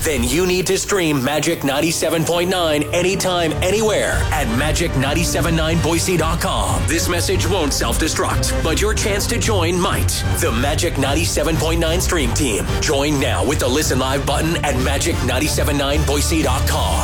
then you need to stream Magic 97.9 anytime, anywhere at magic979boise.com. This message won't self-destruct, but your chance to join might. The Magic 97.9 stream team. Join now with the Listen Live button at magic979boise.com.